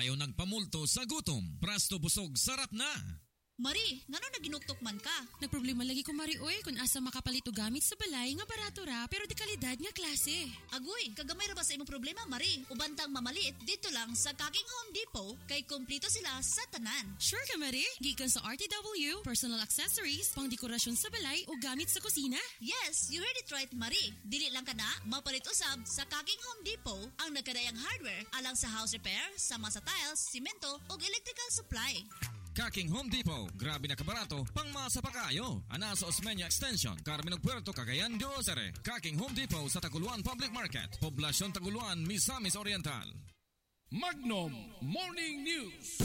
ayaw nagpamulto sa gutom. Prasto busog sarap na. Mari, ngano naginuktok man ka? Nagproblema lagi ko Mari oy kung asa makapalit og gamit sa balay nga barato ra pero di kalidad nga klase. Agoy, kagamay ra ba sa imong problema, Mari? Ubantang mamaliit dito lang sa Kaking Home Depot kay kumpleto sila sa tanan. Sure ka Mari? Gikan sa RTW, personal accessories, pangdekorasyon sa balay o gamit sa kusina? Yes, you heard it right, Mari. Dili lang ka na mapalit usab sa Kaking Home Depot ang nagkadayang hardware alang sa house repair, sama sa tiles, simento ug electrical supply. Kaking Home Depot, grabe na kabarato, pangmasa pa kayo. Ana sa Osmeña Extension, Carmen Puerto, Cagayan de Ozare. Kaking Home Depot sa Taguluan Public Market, Poblasyon Taguluan, Misamis Oriental. Magnum Morning News.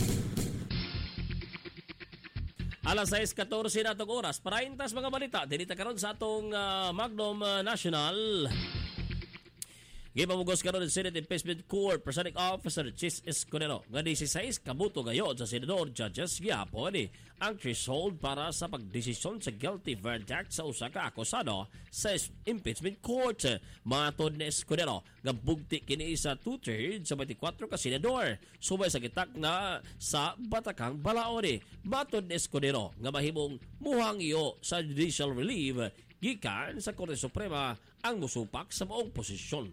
Alas 6:14 na itong oras. Paraintas mga balita, dinita karon sa atong Magnum National. Gipamugos karon ng Senate Impeachment Court Presiding Officer Chis Escudero nga 16 kabuto gayon sa senador judges gyapon ang threshold para sa pagdesisyon sa guilty verdict sa usa ka akusado sa impeachment court. Matod ni Escudero nga bugti kini sa 2/3 sa 24 ka senador subay sa gitak na sa batakang balaod. Matod ni Escudero nga mahimong muhangyo sa judicial relief gikan sa Korte Suprema ang musupak sa maong posisyon.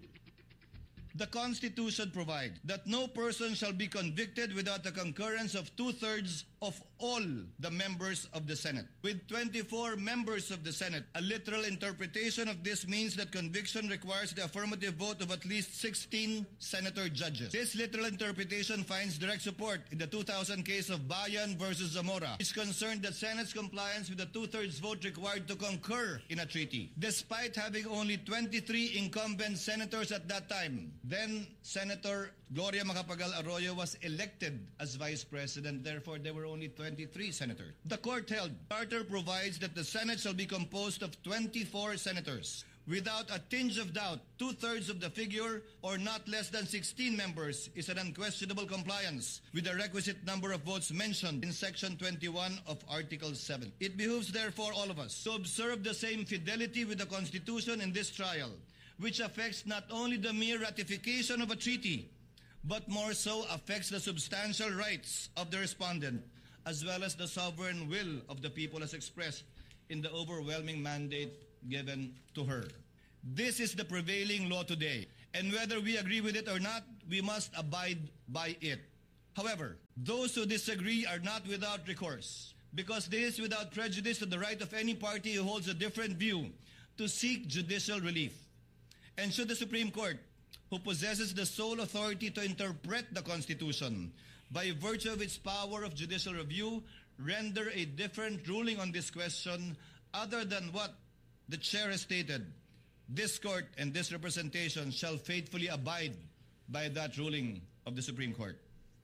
The Constitution provides that no person shall be convicted without the concurrence of 2/3 of all the members of the Senate. With 24 members of the Senate, a literal interpretation of this means that conviction requires the affirmative vote of at least 16 senator judges. This literal interpretation finds direct support in the 2000 case of Bayan versus Zamora, which concerned the Senate's compliance with the 2/3 vote required to concur in a treaty. Despite having only 23 incumbent senators at that time, then Senator Gloria Macapagal Arroyo was elected as Vice President. Therefore, there were only 23 senators. The court held, Charter provides that the Senate shall be composed of 24 senators. Without a tinge of doubt, 2/3 of the figure, or not less than 16 members, is an unquestionable compliance with the requisite number of votes mentioned in Section 21 of Article 7. It behooves, therefore, all of us to observe the same fidelity with the Constitution in this trial, which affects not only the mere ratification of a treaty, but more so affects the substantial rights of the respondent, as well as the sovereign will of the people as expressed in the overwhelming mandate given to her. This is the prevailing law today, and whether we agree with it or not, we must abide by it. However, those who disagree are not without recourse, because this is without prejudice to the right of any party who holds a different view to seek judicial relief. And should the Supreme Court, who possesses the sole authority to interpret the Constitution by virtue of its power of judicial review, render a different ruling on this question other than what the chair has stated, this court and this representation shall faithfully abide by that ruling of the Supreme Court.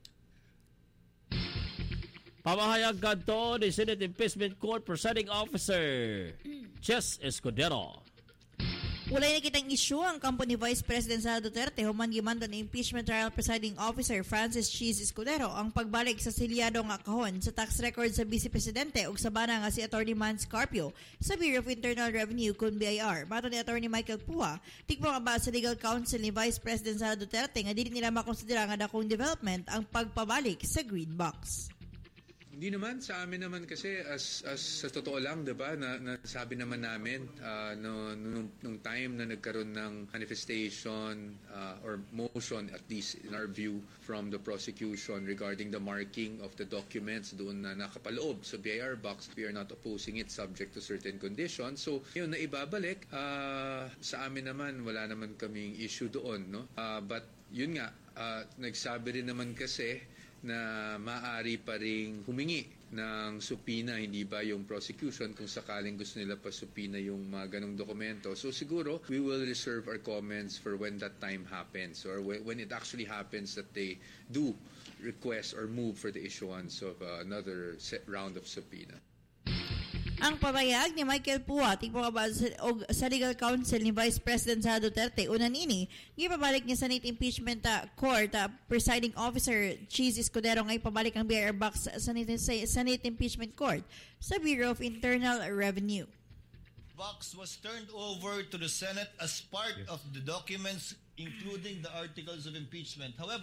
Pamahayag kadto ni Senate Impeachment Court Presiding Officer Chis Escudero. Walay nakitang isyu ang kampo ni Vice President Sara Duterte human gimando ni Impeachment Trial Presiding Officer Francis Chis Escudero ang pagbalik sa silyado nga kahon sa tax record sa Vice Presidente ug sa bana nga si Attorney Mans Carpio sa Bureau of Internal Revenue kun BIR. Mato ni Attorney Michael Puha, tigpo nga ba sa legal counsel ni Vice President Sara Duterte nga dili nila makonsidera nga dakong development ang pagpabalik sa green box. Hindi naman, sa amin naman kasi as sa totoo lang, 'di ba, na sabi naman namin nung time na nagkaroon ng manifestation or motion, at least in our view, from the prosecution regarding the marking of the documents doon na nakapaloob sa BIR box, we are not opposing it subject to certain conditions. So, yun na ibabalik, sa amin naman wala naman kaming issue doon, no? But yun nga, nagsabi rin naman kasi na maaari pa ring humingi ng supina, hindi ba, yung prosecution kung sakaling gusto nila pa supina yung mga ganong dokumento. So siguro, we will reserve our comments for when that time happens or when it actually happens that they do request or move for the issuance of another round of subpoena. Ang pabayag ni Michael Puha, tigpo nga ba sa legal counsel ni Vice President Sara Duterte, una nini, gipabalik niya sa Senate Impeachment Court, Presiding Officer Chis Escudero nga ipabalik ang BIR box sa Senate Impeachment Court sa Bureau of Internal Revenue. Box was turned over to the Senate as part of the documents including the articles of impeachment. However,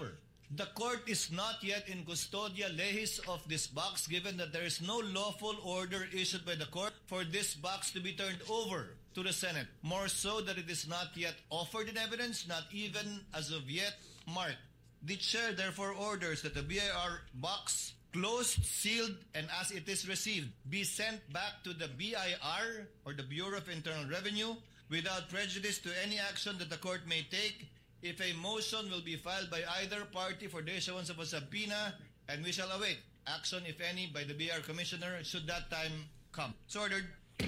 The court is not yet in custodia lehis of this box, given that there is no lawful order issued by the court for this box to be turned over to the Senate. More so that it is not yet offered in evidence, not even as of yet marked. The chair therefore orders that the BIR box, closed, sealed, and as it is received, be sent back to the BIR or the Bureau of Internal Revenue without prejudice to any action that the court may take if a motion will be filed by either party for the issuance of a subpoena, and we shall await action, if any, by the BIR Commissioner should that time come. It's ordered.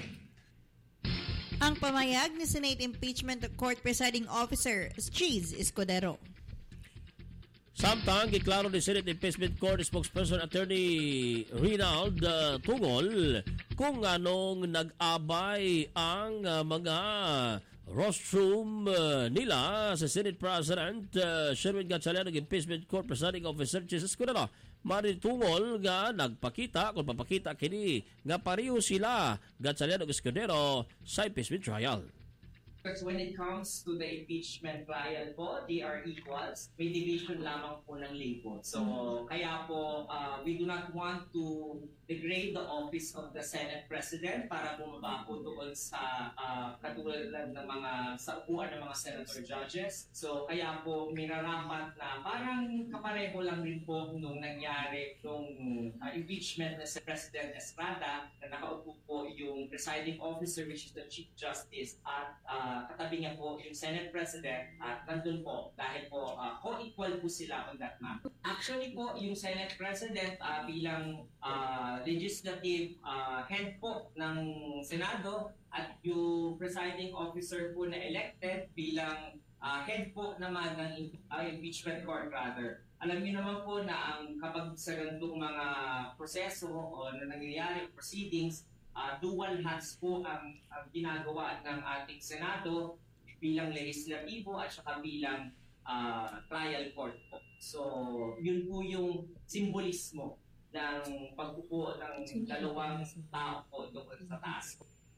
Ang pamayag ni Senate Impeachment Court Presiding Officer Cheese Escudero. Samtang giklaro ni Senate Impeachment Court spokesperson Attorney Rinald Tungol kung anong nag-abay ang mga rostrum nila sa Senate President Sherwin Gatchalian ng Impeachment Court Presiding Officer Jesus Escudero. Maritungol nga nagpakita kung papakita kini nga pareho sila Gatchalian ng Escudero sa impeachment trial. Because when it comes to the impeachment trial po, they are equals. May division lamang po ng labor. So, kaya po, we do not want to degrade the office of the Senate President para bumaba po doon sa katulad ng mga sa upuan ng mga senator judges. So, kaya po, minarapat na parang kapareho lang rin po nung nangyari nung impeachment na si President Estrada na nakaupo po yung presiding officer, which is the Chief Justice, at katabi niya po yung Senate President, at nandun po dahil po co-equal po sila on that map. Actually po, yung Senate President bilang legislative head po ng Senado at yung presiding officer po na elected bilang head po naman ng impeachment court rather. Alam niyo naman po na ang kapag sa ganitong mga proseso o na nangyayari proceedings, dual hats po ang ginagawa ng ating Senado bilang legislatibo at saka bilang trial court po. So, yun po yung simbolismo ng pagpupo ng dalawang tao po doon sa taas.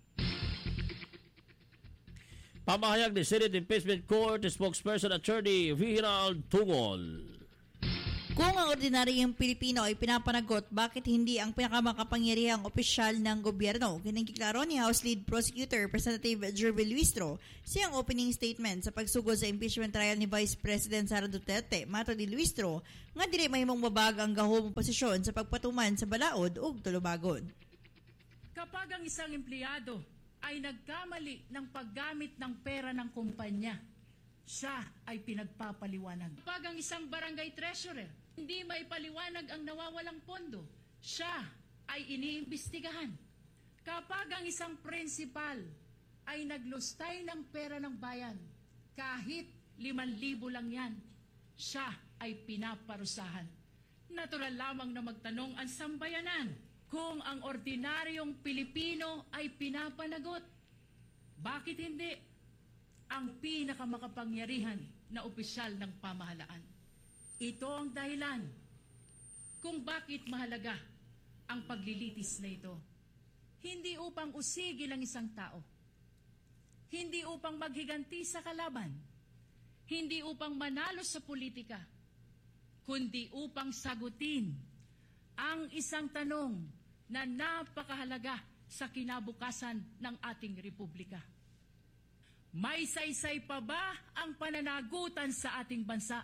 Pamahayag ni Senate Impeachment Court spokesperson Attorney Rinald Tungol. Kung ang ordinaryong Pilipino ay pinapanagot, bakit hindi ang pinakamakapangyarihang opisyal ng gobyerno? Kinangkiklaro ni House Lead Prosecutor Representative Jervil Luistro siyang opening statement sa pagsugod sa impeachment trial ni Vice President Sara Duterte. Mato ni Luistro nga dili mahimong mabag ang gahom posisyon sa pagpatuman sa balaod ug tulubagon. Kapag ang isang empleyado ay nagkamali ng paggamit ng pera ng kumpanya, siya ay pinagpapaliwanag. Kapag ang isang barangay treasurer hindi may paliwanag ang nawawalang pondo, siya ay iniimbestigahan. Kapag ang isang principal ay naglustay ng pera ng bayan, kahit 5,000 lang yan, siya ay pinaparusahan. Natural lamang na magtanong ang sambayanan kung ang ordinaryong Pilipino ay pinapanagot. Bakit hindi ang pinakamakapangyarihan na opisyal ng pamahalaan? Ito ang dahilan kung bakit mahalaga ang paglilitis na ito. Hindi upang usigil ang isang tao, hindi upang maghiganti sa kalaban, hindi upang manalo sa politika, kundi upang sagutin ang isang tanong na napakahalaga sa kinabukasan ng ating republika. May saysay pa ba ang pananagutan sa ating bansa?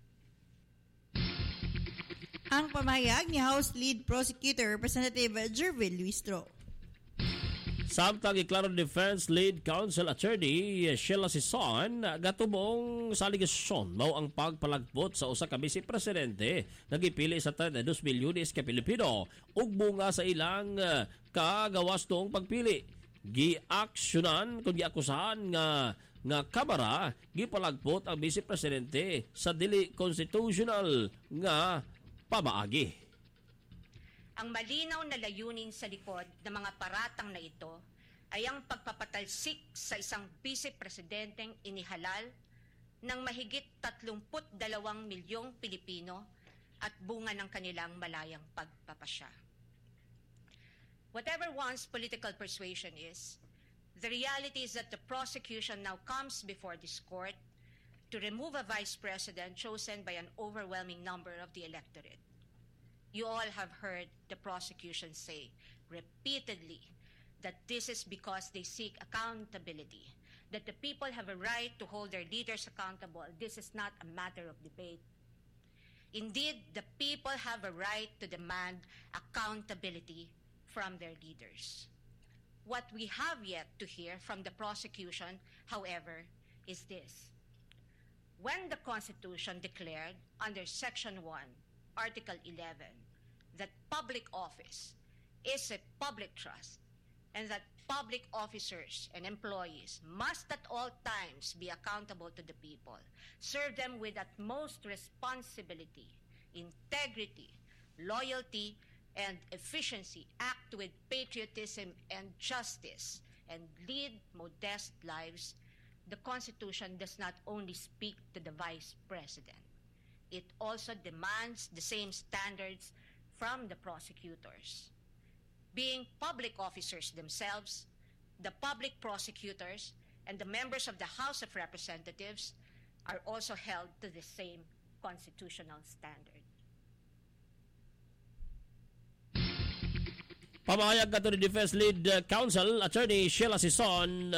Ang pamahayag ni House Lead Prosecutor Representative Jervil Luistro. Samtang iklaro Defense Lead Counsel Attorney Sheila Sison, gatubong sa aligasyon mao ang pagpalagpot sa usa ka Vice Presidente nagipili sa 32 milyones ka Pilipino ug bunga sa ilang kagawastong pagpili. Giaksyonan kung giakusahan nga Kamara gipalagpot ang Vice Presidente sa dili constitutional nga pamaagi. Ang malinaw na layunin sa likod ng mga paratang na ito ay ang pagpapatalsik sa isang vice-presidenteng inihalal ng mahigit 32 milyong Pilipino at bunga ng kanilang malayang pagpapasya. Whatever one's political persuasion is, the reality is that the prosecution now comes before this court to remove a vice president chosen by an overwhelming number of the electorate. You all have heard the prosecution say repeatedly that this is because they seek accountability, that the people have a right to hold their leaders accountable. This is not a matter of debate. Indeed, the people have a right to demand accountability from their leaders. What we have yet to hear from the prosecution, however, is this. When the Constitution declared under Section 1, Article 11, that public office is a public trust and that public officers and employees must at all times be accountable to the people, serve them with utmost responsibility, integrity, loyalty, and efficiency, act with patriotism and justice, and lead modest lives, the Constitution does not only speak to the Vice President. It also demands the same standards from the prosecutors. Being public officers themselves, the public prosecutors and the members of the House of Representatives are also held to the same constitutional standard. Pamahayag ka to ni Defense Lead Counsel, Attorney Sheila Sison,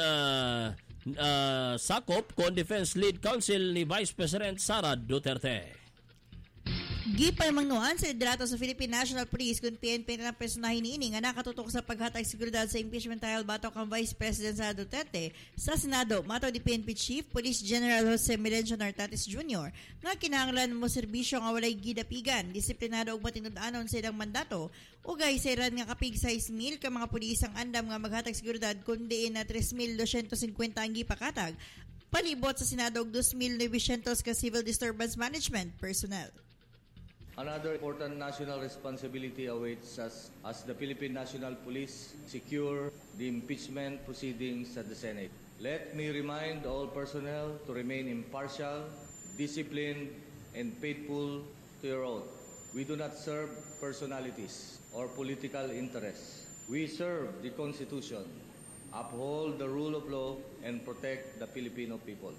sakop kon Defense Lead Counsel ni Vice President Sara Duterte. Gipay mangnuan sa liderato sa Philippine National Police kung PNP na personahin niini nga nakatutok sa paghatag seguridad sa impeachment trial batok ang Vice President Sara Duterte sa Senado. Mato ni PNP Chief Police General Jose Melencio Nartates Jr. nga kinahanglan mo serbisyo nga walay gidapigan, disiplinado ug matinud-anon sa ilang mandato ugay sa iran nga kapig 6,000 ka mga pulis ang andam nga maghatag seguridad kundi na 3,250 ang gipakatag palibot sa Senado og 2,900 ka civil disturbance management personnel. Another important national responsibility awaits us as the Philippine National Police secure the impeachment proceedings at the Senate. Let me remind all personnel to remain impartial, disciplined, and faithful to your oath. We do not serve personalities or political interests. We serve the Constitution, uphold the rule of law, and protect the Filipino people.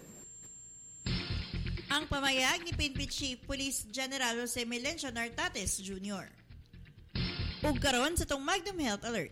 Ang pamayag ni PNP Chief Police General Jose Melencio Nartates Jr. Ug karon sa tong Magnum Health Alert.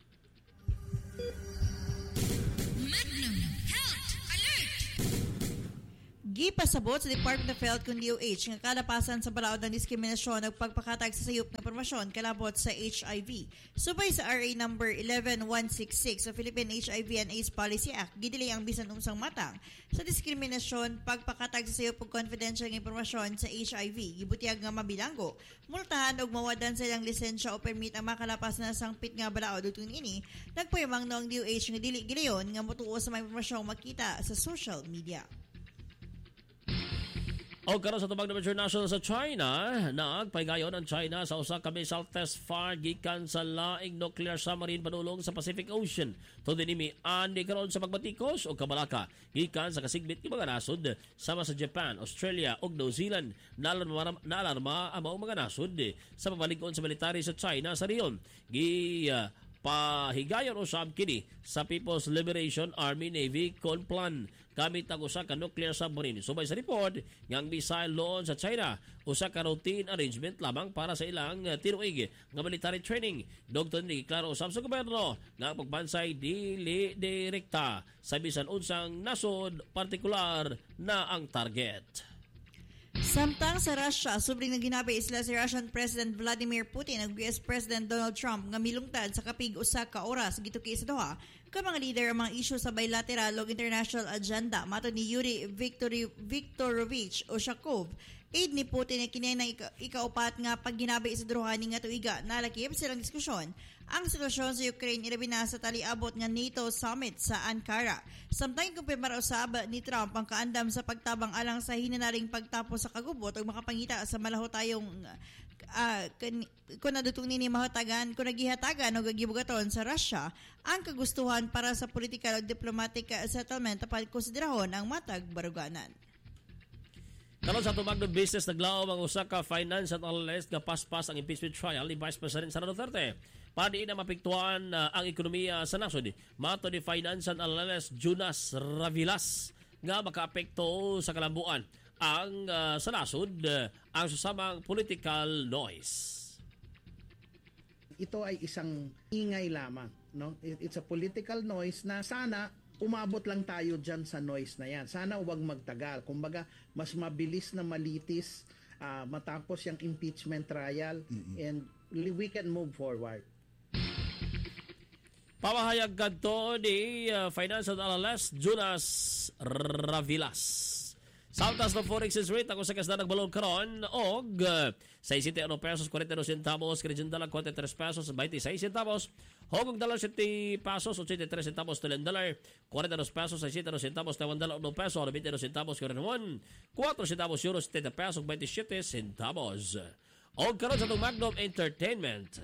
Magnum Health Alert! Gipasabot sa Department of Health kung DOH nga kalapasan sa balaod ng diskriminasyon at pagpakatag sa sayop ng impormasyon kalabot sa HIV. Subay sa RA number 11166 sa Philippine HIV and AIDS Policy Act, gidili ang bisan umsang matang sa diskriminasyon, pagpakatag sa sayop ug confidential nga impormasyon sa HIV. Gibutiyag nga mabilanggo, multahan ug mawadan sa ilang lisensya o permit ang makalapas na sangpit nga balaod utong ini. Nagpayamang no ang DOH nga dili gilayon nga motuo sa mga impormasyong makita sa social media. O karon sa tubag ng international sa China, nagpaygayon ang China sa usa ka missile test fire gikan sa laing nuclear submarine padulong sa Pacific Ocean. Tungod dinimi andi karon sa pagbatikos o kabalaka gikan sa kasigbit nga mga nasod sama sa Japan, Australia ug New Zealand. Naalarma ang mga nasod sa pabalik-on sa military sa China sa riyon. Pahigayon usab kini sa People's Liberation Army Navy Conplan gamit ang usa ka nuclear submarine. Subay sa report, nga ang missile loon sa China usa ka routine arrangement lamang para sa ilang tinuig nga military training. Dugton ni klaro usab sa gobyerno nga ang pagbansay dili direkta sa bisan unsang nasod, partikular na ang target. Samtang sa Russia, subring na ginabi isla si Russian President Vladimir Putin ug US President Donald Trump nga milungtad sa kapig usa ka oras gituki sa Doha ka mga leader ang mga isyu sa bilateral ug international agenda. Mato ni Yuri Viktorovich Ushakov, aid ni Putin na kinay na ikaupat nga pagginabi sa Doha nga tuiga nalakip silang diskusyon ang sitwasyon sa Ukraine ilabi na sa taliabot nga NATO summit sa Ankara. Samtang kumpirmar usab ni Trump ang kaandam sa pagtabang alang sa hinanaring pagtapos sa kagubot ug makapangita sa malaho tayong kung nadutong nini mahatagan kung nagihatagan o gagibugaton sa Russia ang kagustuhan para sa political o diplomatic settlement apan konsiderahon ang matag baruganan. Karon sa tubag ng business, naglaom ang usa ka finance at analyst nga paspas ang impeachment trial ni Vice President Sara Duterte. Para di na mapiktuan ang ekonomiya sa nasod. Mato ni finance and analyst Jonas Ravilas, nga makaapekto sa kalambuan ang sa nasod ang susamang political noise. Ito ay isang ingay lamang, no? It's a political noise na sana umabot lang tayo dyan sa noise na yan. Sana huwag magtagal. Kumbaga, mas mabilis na malitis matapos yung impeachment trial and we can move forward. Pamahayag kadto ni Financial Analyst Jonas Ravilas. Saltas ng forex exchange rate ako sa kasda nagbalon karon og 61 pesos 42 centavos, Canadian dollar 43 pesos 26 centavos, Hong Kong dollar 70 pesos 83 centavos, Australian dollar 42 pesos 62 centavos, Taiwan dollar 1 peso 22 centavos, Korean won 4 centavos, euro 70 pesos 27 centavos. Og karon sa itong Magnum Entertainment.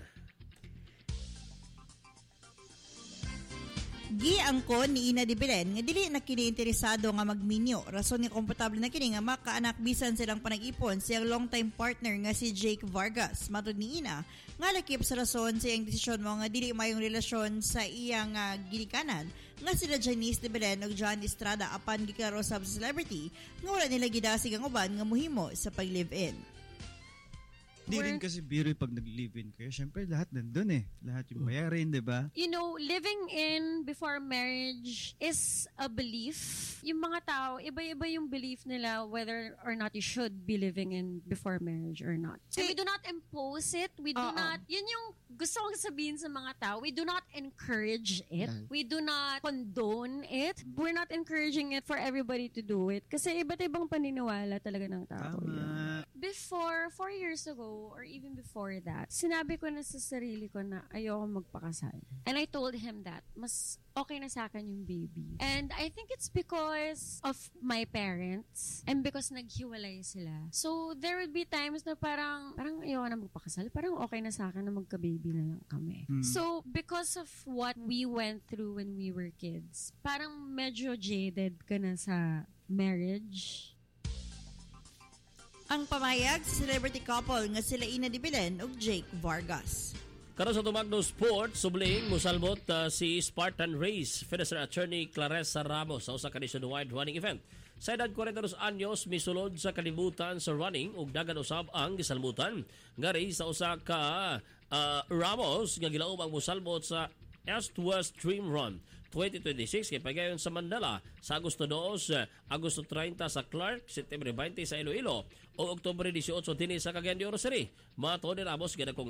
Giangkon ni Ina de Belen nga dili na kini interesado nga magminyo. Rason ni komportable na kini nga makaanak bisan silang panag-ipon siyang long-time partner nga si Jake Vargas. Matud ni Ina nga lakip sa rason sa iyang desisyon mo nga dili mayong relasyon sa iyang ginikanan nga sila Janice de Belen ug John Estrada apan gikaro sa celebrity nga wala nila gidasig ang uban nga muhimo sa pag-live-in. Di rin kasi biro pag nag-live-in kayo. Siyempre, lahat nandun eh. Lahat yung bayarin, di ba? You know, living in before marriage is a belief. Yung mga tao, iba-iba yung belief nila whether or not you should be living in before marriage or not. So we do not impose it. We do not, yun yung gusto kong sabihin sa mga tao. We do not encourage it. We do not condone it. We're not encouraging it for everybody to do it. Kasi iba't ibang paniniwala talaga ng tao. Tama. Before, 4 years ago, or even before that, sinabi ko na sa sarili ko na ayoko magpakasal. And I told him that mas okay na sa akin yung baby. And I think it's because of my parents and because naghiwalay sila. So there would be times na parang ayoko na magpakasal. Parang okay na sa akin na magka-baby na lang kami. So because of what we went through when we were kids, parang medyo jaded ka na sa marriage. Ang pamayag sa celebrity couple nga sila Ina de Belen ug Jake Vargas. Karon sa Tumagno Sports, subling musalbot si Spartan Race Finisher Attorney Clarissa Ramos sa usa ka nationwide running event. Sa edad 42 anyos, misulod sa kalibutan sa running ug dagan usab ang gisalmutan. Ngari sa usa ka Ramos nga gilaom ang musalbot sa East-West Dream Run 2026 kay pagayon sa Mandala sa Agosto 2, Agosto 30 sa Clark, September 20 sa Iloilo o Oktubre 18 din sa Cagayan de Oro City. Mato ni Ramos gina kong